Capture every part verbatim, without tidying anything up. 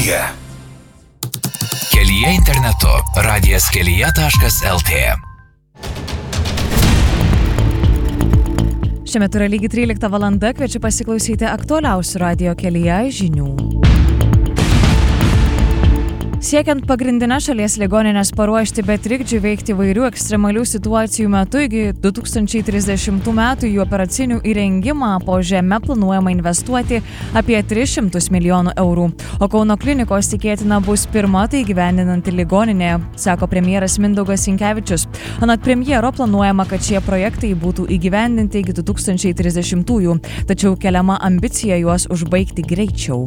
Kelyje. Kelyje internetu. radijas kelyje taškas lt. Šiuo metu yra lygiai trylikta valanda, kviečiu pasiklausyti aktualiausių radijo Kelyje žinių. Siekiant pagrindinę šalies ligoninės paruošti be trikdžių veikti įvairių ekstremalių situacijų metu iki du tūkstančiai trisdešimtų metų į operacinių įrengimą po žeme planuojama investuoti apie tris šimtus milijonų eurų. O Kauno klinikos tikėtina bus pirma tai įgyvendinanti ligoninė, sako premjeras Mindaugas Sinkevičius. Anot premjero planuojama, kad šie projektai būtų įgyvendinti iki du tūkstančiai trisdešimtųjų, tačiau keliama ambicija juos užbaigti greičiau.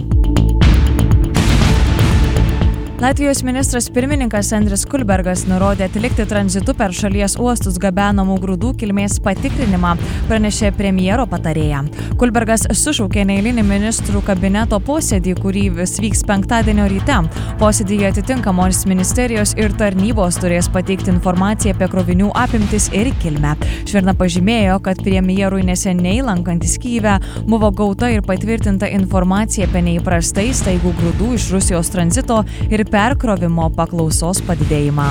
Latvijos ministras pirmininkas Andris Kulbergas nurodė atlikti tranzitu per šalies uostus gabenamų grūdų kilmės patikrinimą, pranešė premjero patarėja. Kulbergas sušaukė neeilinį ministrų kabineto posėdį, kurį vyks penktadienio ryte. Posėdyje atitinkamos ministerijos ir tarnybos turės pateikti informaciją apie krovinių apimtis ir kilmę. Švirna pažymėjo, kad premjerui neseniai lankantis Kyjive buvo gauta ir patvirtinta informacija apie neįprastai staigų grūdų iš Rusijos tranzito ir perkrovimo paklausos padidėjimą.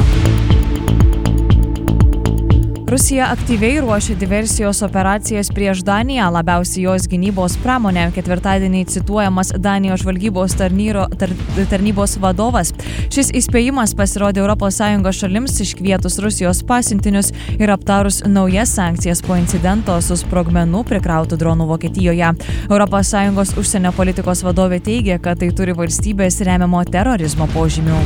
Rusija aktyviai ruošia diversijos operacijas prieš Daniją, labiausiai jos gynybos pramonę. Ketvirtadienį cituojamas Danijos žvalgybos tarnyro, tar, tarnybos vadovas. Šis įspėjimas pasirodė Europos Sąjungos šalims iškvietus Rusijos pasiuntinius ir aptarus naujas sankcijas po incidento su sprogmenų prikrautų dronų Vokietijoje. Europos Sąjungos užsienio politikos vadovė teigia, kad tai turi valstybės remiamo terorizmo požymių.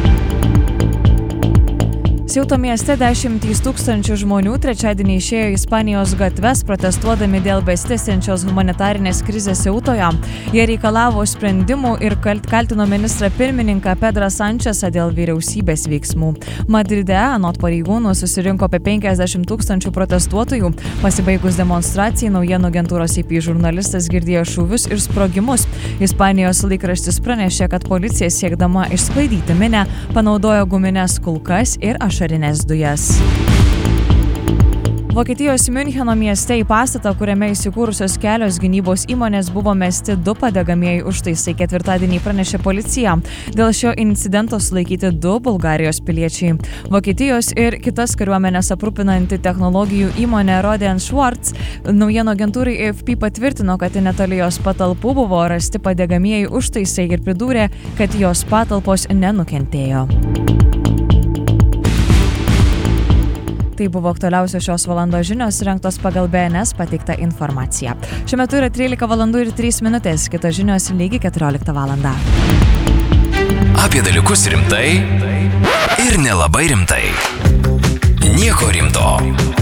Seuto mieste dešimtys tūkstančių žmonių trečiadienį išėjo į Ispanijos gatves, protestuodami dėl besitęsiančios humanitarinės krizės Seutoje. Jie reikalavo sprendimų ir kaltino ministrą pirmininką Pedrą Sančesą dėl vyriausybės veiksmų. Madride, anot pareigūnų, susirinko apie penkiasdešimt tūkstančių protestuotojų. Pasibaigus demonstracijai, naujienų agentūros A P žurnalistas girdėjo šūvius ir sprogimus. Ispanijos laikraštis pranešė, kad policija siekdama išsklaidyti minią panaudojo gumines kulkas ir ašarinės dujas. Vokietijos Miuncheno mieste į pastatą, kuriame įsikūrusios kelios gynybos įmonės, buvo mesti du padegamieji užtaisai, ketvirtadienį pranešė policija. Dėl šio incidento sulaikyti du Bulgarijos piliečiai. Vokietijos ir kitas kariuomenės aprūpinanti technologijų įmonė Rohde and Schwarz naujienų agentūrai A F P patvirtino, kad netoli jos patalpų buvo rasti padegamieji užtaisai ir pridūrė, kad jos patalpos nenukentėjo. Tai buvo aktualiausios šios valandos žinios, rengtos pagal B N S pateiktą informaciją. Šiuo metu yra trylika valandų ir trys minutės, kitos žinios lygiai keturioliktą valandą. Apie dalykus rimtai ir nelabai rimtai. Nieko rimto.